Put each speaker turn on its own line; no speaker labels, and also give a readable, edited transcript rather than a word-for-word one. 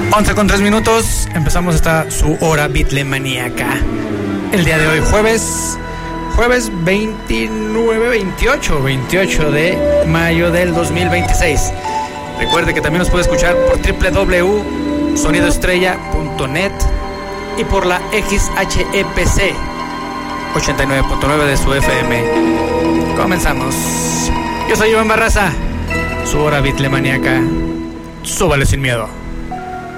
11:03. Empezamos su hora bitlemaníaca. El día de hoy, jueves 28 de mayo del 2026. Recuerde que también nos puede escuchar por www.sonidoestrella.net y por la XHEPC 89.9 de su FM. Comenzamos. Yo soy Iván Barraza, su hora bitlemaníaca. Súbale sin miedo.